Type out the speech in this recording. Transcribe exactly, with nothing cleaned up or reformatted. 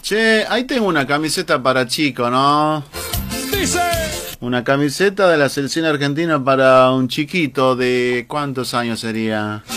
Che, ahí tengo una camiseta para chico, ¿no? Dice. Una camiseta de la selección argentina para un chiquito de... ¿cuántos años sería?